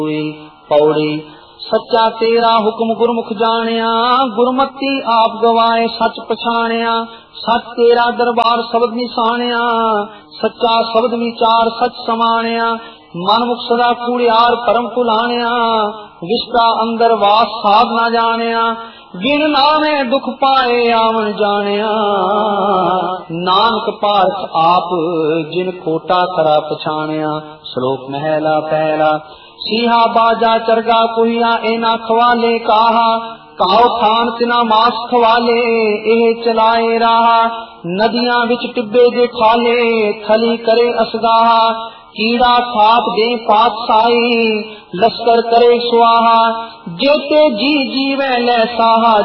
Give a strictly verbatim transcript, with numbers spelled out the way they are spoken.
पौड़ी सच्चा तेरा हुक्म गुरमुख जानिया, गुरमती आप गवाए सच पछाणिया। सच तेरा दरबार शब्द निशानिया, सच्चा शब्द विचार सच समानिया। मन मुख सदा कूड़ियार परम भुलानिया, विश्वा अंदर वास साध ना जानिया। बिन नामे दुख पाए आवन जानिया, नानक पारख आप जिन खोटा करा पछाणिया। श्लोक महला पहला। सीहा बाजा चरगा कुहिया एना खवाले काहा, काओ थान तिना मास खवाले एह चलाए राहा। नदियां विच टिब्बे जे खाले थली करे असगाहा। कीड़ा खाप दे पातशाही लश्कर करे स्वाहा, जेते जी जीवे ले साहा।